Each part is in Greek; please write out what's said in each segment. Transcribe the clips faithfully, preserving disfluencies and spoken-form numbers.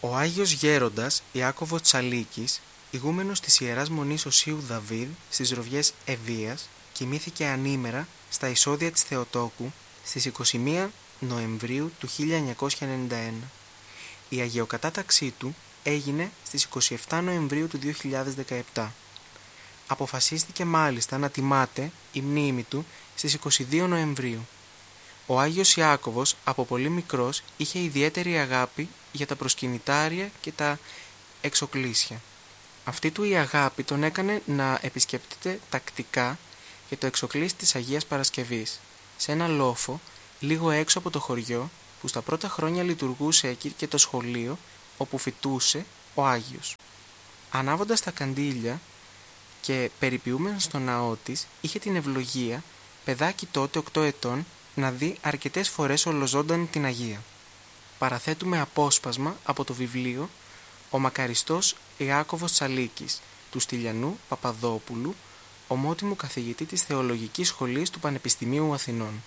Ο Άγιος Γέροντας Ιάκωβος Τσαλίκης, ηγούμενος της Ιεράς Μονής Οσίου Δαβίδ στις Ροβιές Ευβοίας, κοιμήθηκε ανήμερα στα εισόδια της Θεοτόκου στις είκοσι μία Νοεμβρίου του χίλια εννιακόσια ενενήντα ένα. Η αγιοκατάταξή του έγινε στις είκοσι επτά Νοεμβρίου του δύο χιλιάδες δεκαεπτά. Αποφασίστηκε μάλιστα να τιμάται η μνήμη του στις είκοσι δύο Νοεμβρίου. Ο Άγιος Ιάκωβος από πολύ μικρός είχε ιδιαίτερη αγάπη για τα προσκυνητάρια και τα εξοκλήσια. Αυτή του η αγάπη τον έκανε να επισκέπτεται τακτικά και το εξοκλήσι της Αγίας Παρασκευής, σε ένα λόφο λίγο έξω από το χωριό που στα πρώτα χρόνια λειτουργούσε εκεί και το σχολείο όπου φοιτούσε ο Άγιος. Ανάβοντας τα καντήλια και περιποιούμενος στο ναό της, είχε την ευλογία, παιδάκι τότε οκτώ ετών, να δει αρκετές φορές ολοζώντανη την Αγία. Παραθέτουμε απόσπασμα από το βιβλίο «Ο μακαριστός Ιάκωβος Τσαλίκης» του Στυλιανού Παπαδόπουλου, ομότιμου καθηγητή της Θεολογικής Σχολής του Πανεπιστημίου Αθηνών.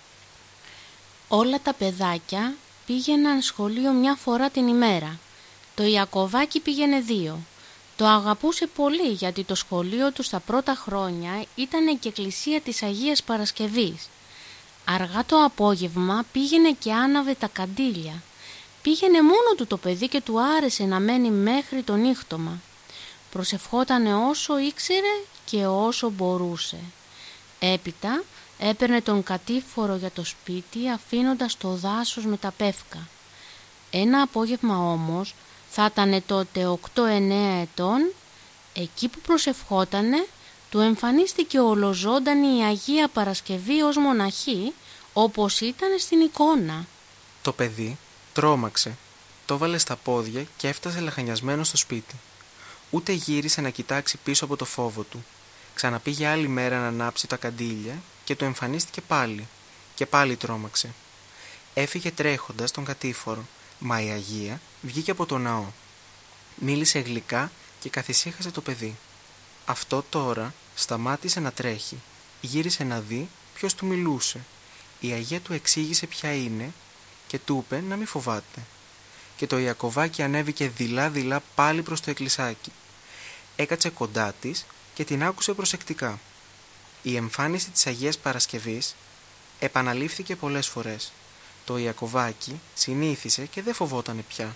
Όλα τα παιδάκια πήγαιναν σχολείο μια φορά την ημέρα. Το Ιακωβάκι πήγαινε δύο. Το αγαπούσε πολύ γιατί το σχολείο του στα πρώτα χρόνια ήταν και εκκλησία της Αγίας Παρασκευής. Αργά το απόγευμα πήγαινε και άναβε τα καντήλια. Πήγαινε μόνο του το παιδί και του άρεσε να μένει μέχρι το νύχτωμα. Προσευχότανε όσο ήξερε και όσο μπορούσε. Έπειτα έπαιρνε τον κατήφορο για το σπίτι αφήνοντας το δάσος με τα πεύκα. Ένα απόγευμα όμως, θα ήτανε τότε οκτώ εννέα ετών, εκεί που προσευχότανε, του εμφανίστηκε ολοζώντανη η Αγία Παρασκευή ως μοναχή, όπως ήταν στην εικόνα. Το παιδί τρόμαξε, το βάλε στα πόδια και έφτασε λαχανιασμένο στο σπίτι. Ούτε γύρισε να κοιτάξει πίσω από το φόβο του. Ξαναπήγε άλλη μέρα να ανάψει τα καντήλια και του εμφανίστηκε πάλι. Και πάλι τρόμαξε. Έφυγε τρέχοντας τον κατήφορο, μα η Αγία βγήκε από το ναό. Μίλησε γλυκά και καθησύχασε το παιδί. Αυτό τώρα σταμάτησε να τρέχει. Γύρισε να δει ποιος του μιλούσε. Η Αγία του εξήγησε ποια είναι και του είπε να μην φοβάται. Και το Ιακωβάκι ανέβηκε δειλά-δειλά πάλι προς το εκκλησάκι. Έκατσε κοντά της και την άκουσε προσεκτικά. Η εμφάνιση της Αγίας Παρασκευής επαναλήφθηκε πολλές φορές. Το Ιακωβάκι συνήθισε και δεν φοβότανε πια.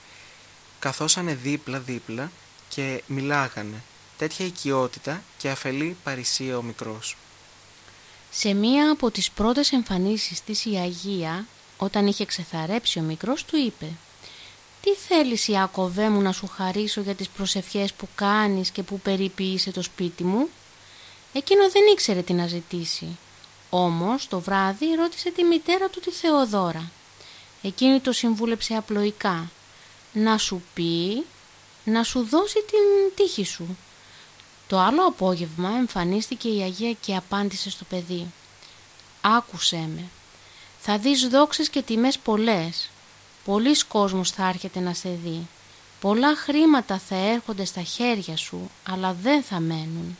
Καθώσανε δίπλα-δίπλα και μιλάγανε. Τέτοια οικειότητα και αφελή παρησία ο μικρός. Σε μία από τις πρώτες εμφανίσεις της η Αγία, όταν είχε ξεθαρέψει ο μικρός, του είπε «Τι θέλεις, Ιακωβέ μου, να σου χαρίσω για τις προσευχές που κάνεις και που περιποίησε το σπίτι μου?» Εκείνο δεν ήξερε τι να ζητήσει. Όμως το βράδυ ρώτησε τη μητέρα του, τη Θεοδόρα. Εκείνη το συμβούλεψε απλοϊκά «Να σου πει, να σου δώσει την τύχη σου». Το άλλο απόγευμα εμφανίστηκε η Αγία και απάντησε στο παιδί «Άκουσέ με, θα δεις δόξες και τιμές πολλές. Πολύς κόσμος θα έρχεται να σε δει. Πολλά χρήματα θα έρχονται στα χέρια σου, αλλά δεν θα μένουν».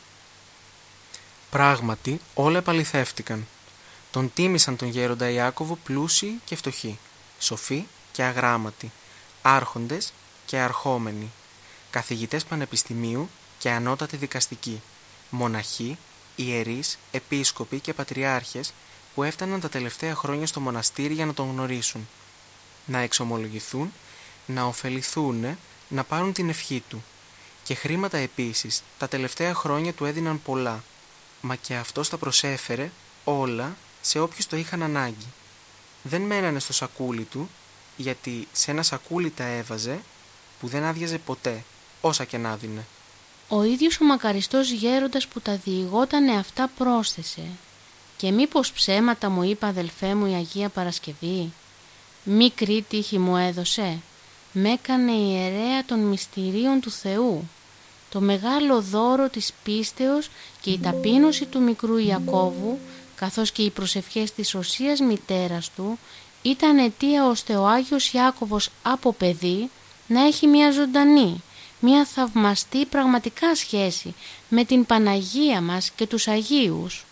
Πράγματι όλα επαληθεύτηκαν. Τον τίμησαν τον γέροντα Ιάκωβο πλούσιοι και φτωχοί, σοφοί και αγράμματοι, άρχοντες και αρχόμενοι, καθηγητές πανεπιστημίου και ανώτατοι δικαστικοί, μοναχοί, ιερείς, επίσκοποι και πατριάρχες που έφταναν τα τελευταία χρόνια στο μοναστήρι για να τον γνωρίσουν, να εξομολογηθούν, να ωφεληθούν, να πάρουν την ευχή του. Και χρήματα επίσης, τα τελευταία χρόνια του έδιναν πολλά, μα και αυτός τα προσέφερε όλα σε όποιους το είχαν ανάγκη. Δεν μένανε στο σακούλι του, γιατί σε ένα σακούλι τα έβαζε που δεν άδειαζε ποτέ, όσα και να δίνε. Ο ίδιος ο μακαριστός γέροντας που τα διηγότανε αυτά πρόσθεσε «Και μήπως ψέματα μου είπε, αδελφέ μου, η Αγία Παρασκευή? Μικρή τύχη μου έδωσε, μ' έκανε ιερέα των μυστηρίων του Θεού. Το μεγάλο δώρο της πίστεως και η ταπείνωση του μικρού Ιακώβου, καθώς και οι προσευχές της οσίας μητέρας του, ήταν αιτία ώστε ο Άγιος Ιάκωβος από παιδί να έχει μια ζωντανή, μια θαυμαστή πραγματικά σχέση με την Παναγία μας και τους Αγίους».